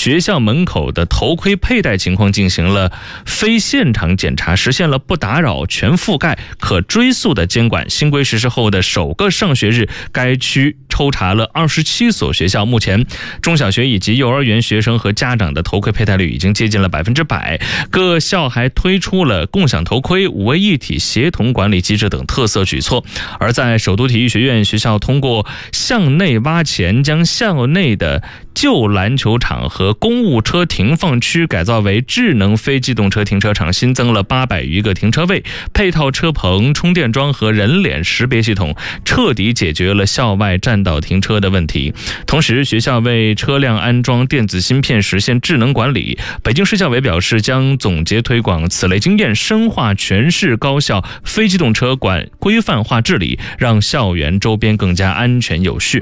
学校门口的头盔佩戴情况进行了非现场检查，实现了不打扰、全覆盖、可追溯的监管。新规实施后的首个上学日，该区抽查了27所学校，目前中小学以及幼儿园学生和家长的头盔佩戴率已经接近了100%。各校还推出了共享头盔、五位一体协同管理机制等特色举措。而在首都体育学院，学校通过向内挖钱，将校内的旧篮球场和公务车停放区改造为智能非机动车停车场，新增了800余个停车位，配套车棚、充电桩和人脸识别系统，彻底解决了校外占道停车的问题。同时，学校为车辆安装电子芯片，实现智能管理。北京市教委表示，将总结推广此类经验，深化全市高校非机动车规范化治理，让校园周边更加安全有序。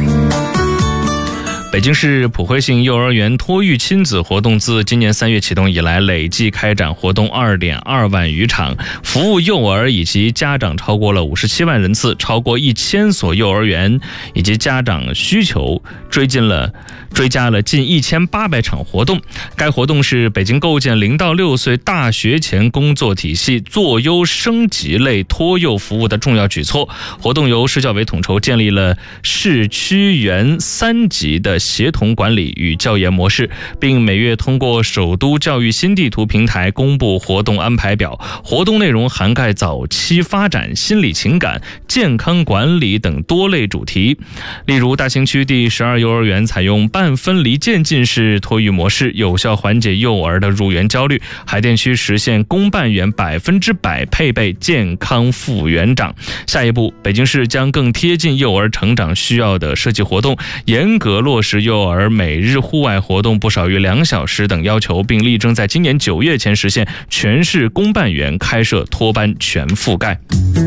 北京市普惠性幼儿园托育亲子活动自今年3月启动以来，累计开展活动2.2万余场，服务幼儿以及家长超过了57万人次，超过1000所幼儿园以及家长需求追加了近1800场活动。该活动是北京构建0到6岁大学前工作体系、做优升级类托幼服务的重要举措。活动由市教委统筹，建立了市区园3级的协同管理与教研模式，并每月通过首都教育新地图平台公布活动安排表。活动内容涵盖早期发展、心理情感、健康管理等多类主题。例如，大兴区第12幼儿园采用半分离渐进式托育模式，有效缓解幼儿的入园焦虑。海淀区实现公办园100%配备健康副园长。下一步，北京市将更贴近幼儿成长需要的设计活动，严格落实幼儿每日户外活动不少于2小时等要求，并力争在今年9月前实现全市公办园开设托班全覆盖。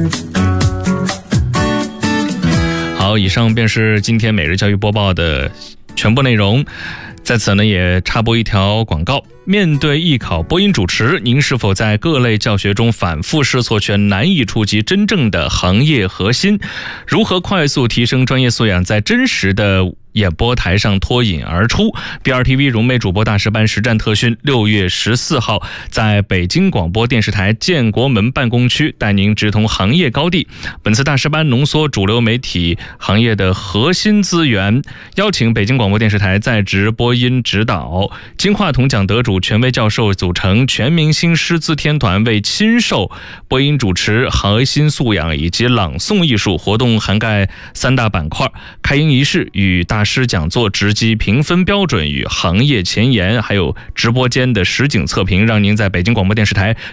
好，以上便是今天每日教育播报的全部内容。在此呢，也插播一条广告。面对艺考播音主持，您是否在各类教学中反复试错却难以触及真正的行业核心？如何快速提升专业素养，在真实的演播台上脱颖而出？ BRTV 融媒主播大师班实战特训6月14号在北京广播电视台建国门办公区带您直通行业高地。本次大师班浓缩主流媒体行业的核心资源，邀请北京广播电视台在职播音指导、金话筒奖得主、权威教授组成全明星师资天团，为亲授播音主持核心素养以及朗诵艺术。活动涵盖3大板块：开营仪式与大师讲座、直击评分标准与行业前沿，还有直播间的实景测评，让您在北京广播电视台